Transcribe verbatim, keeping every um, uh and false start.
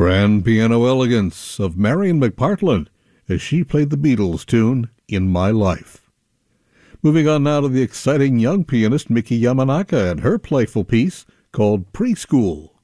Grand piano elegance of Marion McPartland as she played the Beatles tune, In My Life. Moving on now to the exciting young pianist Miki Yamanaka and her playful piece called Preschool.